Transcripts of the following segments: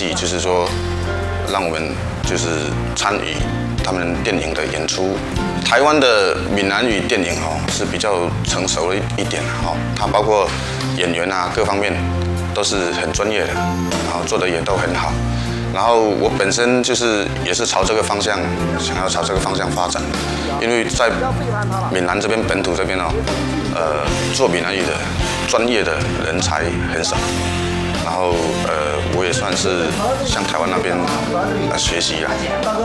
系，就是说让我们就是参与他们电影的演出。台湾的闽南语电影是比较成熟了一点它包括演员啊各方面都是很专业的，然后做的也都很好。然后我本身也是朝这个方向，想要朝这个方向发展，因为在闽南这边本土这边做闽南语的专业的人才很少。然后我也算是向台湾那边学习啦。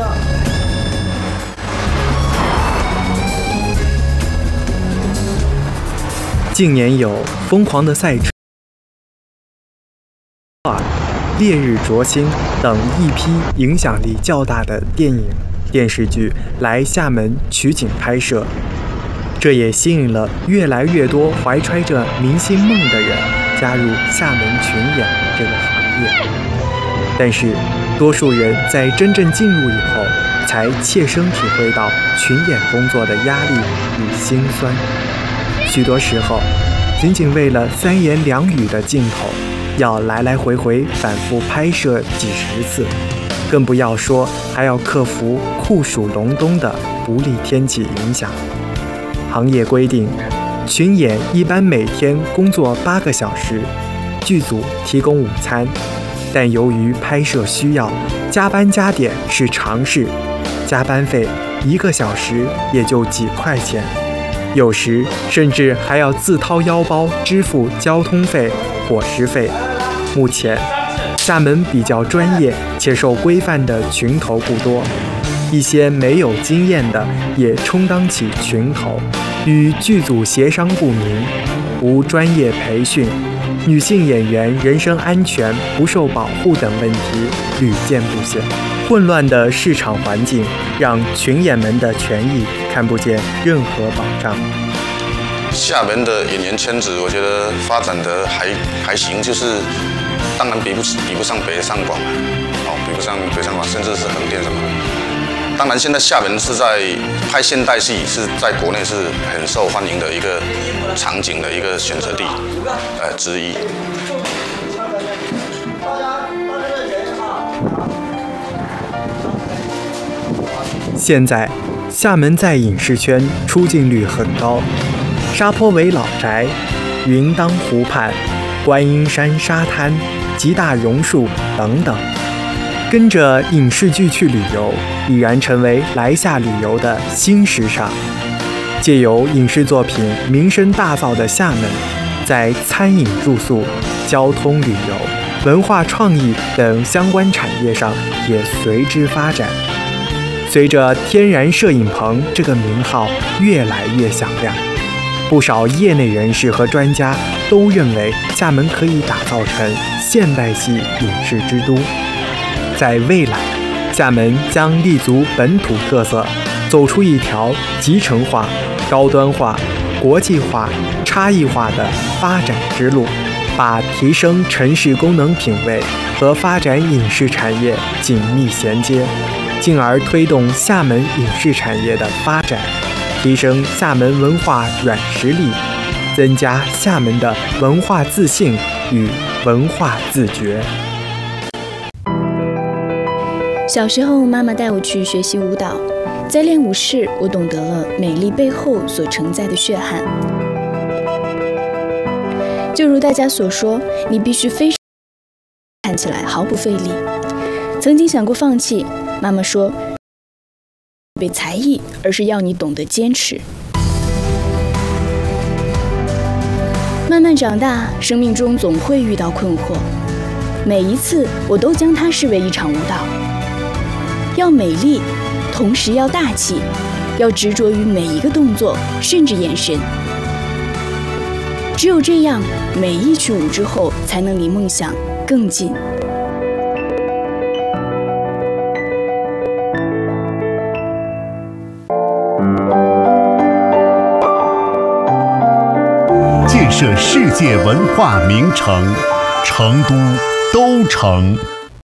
近年有《疯狂的赛车》、《烈日灼心》等一批影响力较大的电影、电视剧来厦门取景拍摄，这也吸引了越来越多怀揣着明星梦的人加入厦门群演这个行业。但是，多数人在真正进入以后，才切身体会到群演工作的压力与辛酸。许多时候，仅仅为了3言2语的镜头，要来来回回反复拍摄几十次，更不要说还要克服酷暑隆冬的不利天气影响。行业规定，群演一般每天工作8个小时，剧组提供午餐，但由于拍摄需要，加班加点是常事，加班费1个小时也就几块钱。有时甚至还要自掏腰包支付交通费、伙食费。目前，厦门比较专业且受规范的群头不多，一些没有经验的也充当起群头，与剧组协商不明，无专业培训，女性演员人身安全不受保护等问题屡见不鲜。混乱的市场环境让群演们的权益看不见任何保障。 厦门的演员圈子，我觉得发展的还行，当然比不上北上广，比不上北上广，甚至是横店什么的。当然，现在厦门是在拍现代戏，是在国内是很受欢迎的一个场景的一个选择地，之一。 现在，厦门在影视圈出镜率很高，沙坡尾老宅、云当湖畔、观音山沙滩、吉大榕树等等，跟着影视剧去旅游，已然成为来厦旅游的新时尚。借由影视作品名声大噪的厦门，在餐饮住宿、交通旅游、文化创意等相关产业上也随之发展。随着天然摄影棚这个名号越来越响亮，不少业内人士和专家都认为厦门可以打造成现代系影视之都。在未来，厦门将立足本土特色，走出一条集成化、高端化、国际化、差异化的发展之路，把提升城市功能品味和发展影视产业紧密衔接，进而推动厦门影视产业的发展，提升厦门文化软实力，增加厦门的文化自信与文化自觉。 小时候，妈妈带我去学习舞蹈，在练舞时，我懂得了美丽背后所承载的血汗。就如大家所说，你必须非常看起来毫不费力。曾经想过放弃，妈妈说，被才艺，而是要你懂得坚持。慢慢长大，生命中总会遇到困惑，每一次我都将它视为一场舞蹈。要美丽，同时要大气，要执着于每一个动作，甚至眼神。只有这样，每一曲舞之后，才能离梦想更近。 建设世界文化名城，成都都城。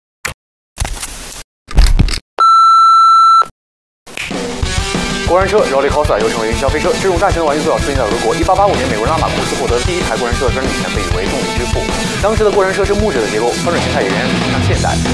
过山车 Roller Coaster 又称为云霄飞车，这种大型的玩具最早出现在俄国。1885年，美国人拉马库斯获得第一台过山车的专利权，被誉为动力之父。当时的过山车是木质的结构，翻转形态也仍然比不上现代。